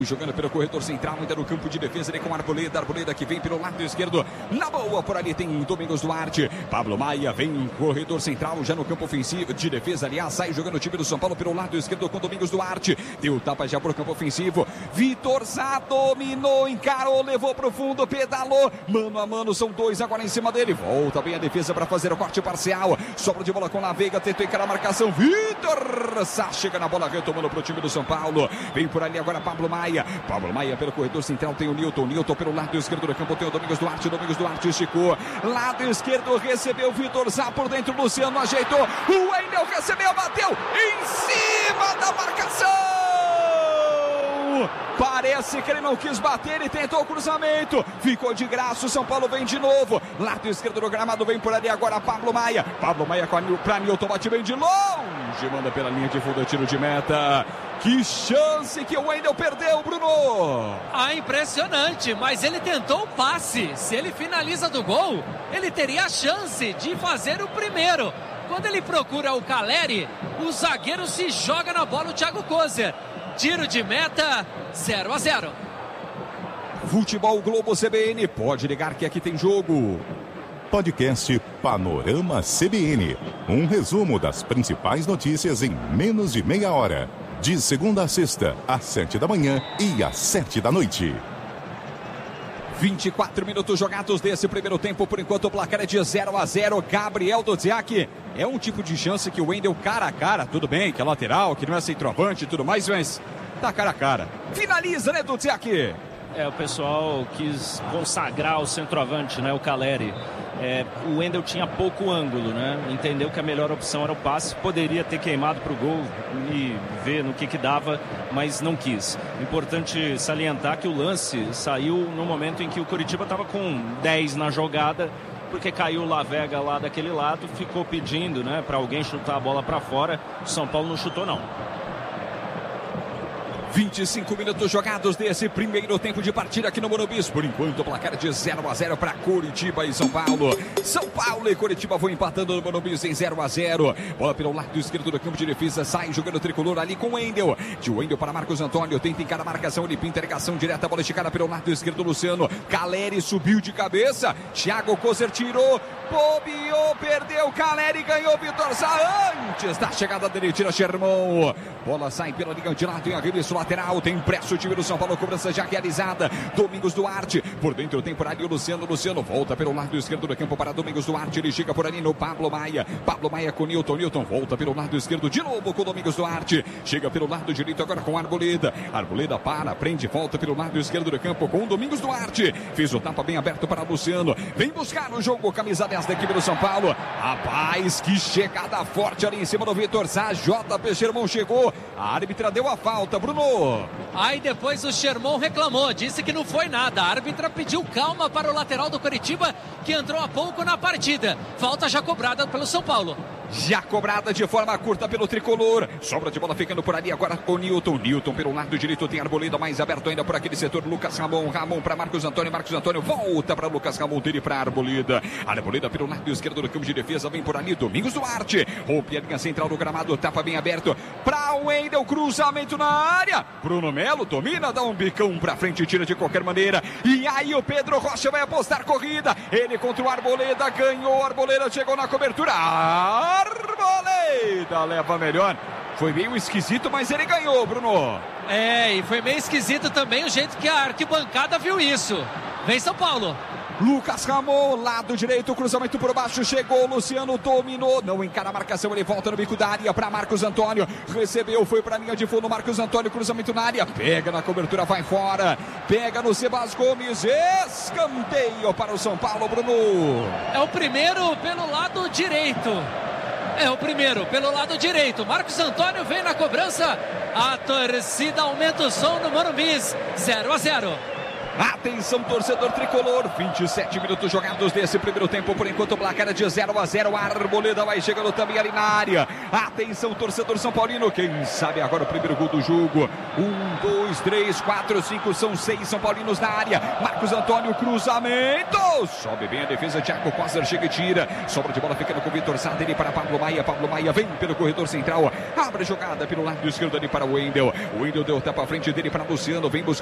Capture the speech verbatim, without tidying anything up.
Jogando pelo corredor central, ainda no campo de defesa, ele com Arboleda, Arboleda que vem pelo lado esquerdo, na boa, por ali tem Domingos Duarte, Pablo Maia vem no corredor central, já no campo ofensivo, de defesa, aliás, sai jogando o time do São Paulo pelo lado esquerdo com Domingos Duarte, deu tapa já pro campo ofensivo, Vitor Sá dominou, encarou, levou pro fundo, pedalou, mano a mano, são dois agora em cima dele, volta bem a defesa para fazer o corte parcial, sobra de bola com a Veiga, tentou encarar a marcação, Vitor Sá chega na bola, retomando pro time do São Paulo, vem por ali agora Pablo Maia, Pablo Maia pelo corredor central tem o Nilton, Nilton pelo lado esquerdo do campo tem o Domingos Duarte, Domingos Duarte esticou, lado esquerdo recebeu o Vitor Sá por dentro, Luciano ajeitou, o Wendel recebeu, bateu em cima da marcação, parece que ele não quis bater, ele tentou o cruzamento, ficou de graça, o São Paulo vem de novo, lado esquerdo do gramado, vem por ali agora Pablo Maia, Pablo Maia para Nilton, bate bem de longe, manda pela linha de fundo, tiro de meta. Que chance que o Wendel perdeu, Bruno! Ah, impressionante, mas ele tentou o passe. Se ele finaliza do gol, ele teria a chance de fazer o primeiro. Quando ele procura o Caleri, o zagueiro se joga na bola, o Thiago Kozer. Tiro de meta, zero a zero. Futebol Globo C B N, pode ligar que aqui tem jogo. Podcast Panorama C B N. Um resumo das principais notícias em menos de meia hora. De segunda a sexta, às sete da manhã e às sete da noite. vinte e quatro minutos jogados desse primeiro tempo. Por enquanto o placar é de zero a zero. Gabriel Dudziak, é um tipo de chance que o Wendel cara a cara. Tudo bem que é lateral, que não é centroavante e tudo mais, mas tá cara a cara. Finaliza, né, Dudziak? É, o pessoal quis consagrar o centroavante, né, o Caleri. É, o Wendel tinha pouco ângulo, né? Entendeu que a melhor opção era o passe, poderia ter queimado para o gol e ver no que que dava, mas não quis. Importante salientar que o lance saiu no momento em que o Coritiba estava com dez na jogada, porque caiu o Lavega lá daquele lado, ficou pedindo, né, para alguém chutar a bola para fora. O São Paulo não chutou, não. vinte e cinco minutos jogados desse primeiro tempo de partida aqui no Morumbi. Por enquanto o placar é de zero a zero para Coritiba e São Paulo. São Paulo e Coritiba vão empatando no Morumbi em zero a zero. Bola pelo lado esquerdo do campo de defesa, sai jogando o tricolor ali com o Wendel. De Wendel para Marcos Antônio, tenta encarar a marcação, ele pinta a ligação direta, a bola esticada pelo lado esquerdo, Luciano. Caleri subiu de cabeça, Thiago Kozer tirou, bobeou, perdeu, Caleri ganhou, Vitor Sá antes da chegada dele, tira Sherman. Bola sai pela liga de lado em arremesso lateral, tem pressa o time do São Paulo, cobrança já realizada, Domingos Duarte, por dentro tem por ali o Luciano, Luciano volta pelo lado esquerdo do campo para Domingos Duarte, ele chega por ali no Pablo Maia, Pablo Maia com Nilton, Nilton volta pelo lado esquerdo de novo com Domingos Duarte, chega pelo lado direito agora com Arboleda, Arboleda para, prende, volta pelo lado esquerdo do campo com Domingos Duarte, fez o tapa bem aberto para Luciano, vem buscar o jogo, camisa dez da equipe do São Paulo, rapaz, que chegada forte ali em cima do Vitor Sá, J P Sherman chegou, a árbitra deu a falta, Bruno. Aí depois o Sherman reclamou, disse que não foi nada. A árbitra pediu calma para o lateral do Coritiba, que entrou há pouco na partida. Falta já cobrada pelo São Paulo. Já cobrada de forma curta pelo tricolor. Sobra de bola ficando por ali agora com o Nilton. Nilton pelo lado direito tem Arboleda mais aberto ainda por aquele setor. Lucas Ramon. Ramon para Marcos Antônio. Marcos Antônio volta para Lucas Ramon. Dele para Arboleda. Arboleda pelo lado esquerdo do campo de defesa. Vem por ali Domingos Duarte. Rompe a linha central do gramado. Tapa bem aberto para o Wendel. Cruzamento na área. Bruno Melo domina, dá um bicão para frente, tira de qualquer maneira. E aí o Pedro Rocha vai apostar corrida. Ele contra o Arboleda. Ganhou. Arboleda chegou na cobertura. Arboleda leva melhor. Foi meio esquisito, mas ele ganhou, Bruno. É, e foi meio esquisito também o jeito que a arquibancada viu isso. Vem São Paulo. Lucas Ramon, lado direito, cruzamento por baixo, chegou, Luciano dominou, não encara a marcação, ele volta no bico da área para Marcos Antônio, recebeu, foi para a linha de fundo, Marcos Antônio, cruzamento na área, pega na cobertura, vai fora, pega no Sebas Gomes, escanteio para o São Paulo, Bruno. É o primeiro pelo lado direito. É o primeiro pelo lado direito. Marcos Antônio vem na cobrança. A torcida aumenta o som no Morumbi. zero a zero. Atenção, torcedor tricolor, vinte e sete minutos jogados desse primeiro tempo, por enquanto o placar é de zero a zero, a Arboleda vai chegando também ali na área. Atenção, torcedor São Paulino, quem sabe agora o primeiro gol do jogo. Um, dois, três, quatro, cinco, são seis São Paulinos na área. Marcos Antônio, cruzamento, sobe bem a defesa, Thiago Costa chega e tira, sobra de bola ficando com o Vitor Sá, dele para Pablo Maia, Pablo Maia vem pelo corredor central, abre a jogada pelo lado esquerdo ali para o Wendel, o Wendel deu tapa à frente dele para Luciano, vem buscar